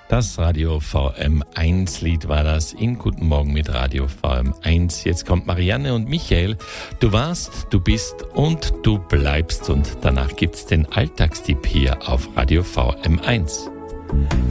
Das Radio VM1-Lied war das in Guten Morgen mit Radio VM1. Jetzt kommt Marianne und Michael. Du warst, du bist und du bleibst. Und danach gibt's den Alltagstipp hier auf Radio VM1.